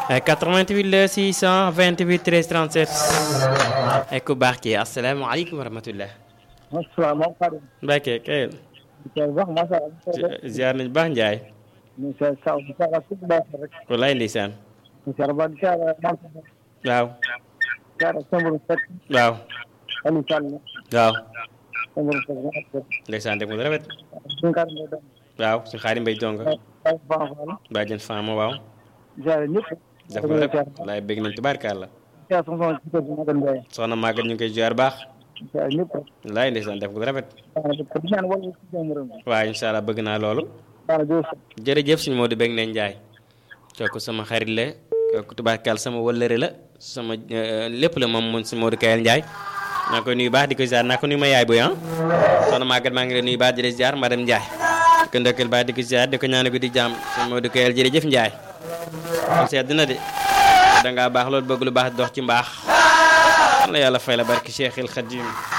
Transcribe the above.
88 la 628 13 37 ay ku baax kii asalaamaaleykum wa rahmatullah asalaamaaleykum. Mbacke kayel ziar nañ baax Njaay wallaay ndeysaan waaw waaw waaw ndeysaan def mu rafet waaw su xaari mbay jonga ba jën faama waaw def mu rafet wallaay bëgg nañ tubaarkàlla soxna Maguette ñu ngi koy ziar baax wallaay ndeysaan def mu rafet waaw incha allah bëgg naa loolu jërëjëf suñu Modou bëgg nañ Njaay kooku sama xarit la kooku tubaarkàlla sama wëllëre la sama lépp la moom si Modou Kayel Ndiaye naa koy nuyu baax di ko ziar naa ko nuyu ma yaay boy soxna Maguette maa ngi lay nuyu baax di la ziar madame Ndiaye di ko ndokkeel baax di ko ziar di ko ñaanal ko di jàmm si Modou Kayel jërëjëf Ndiaye kon seet dina de dangaa baax loolu bëgg lu baax dox ci mbaax la yàlla fay la barki Cheikhil Khadim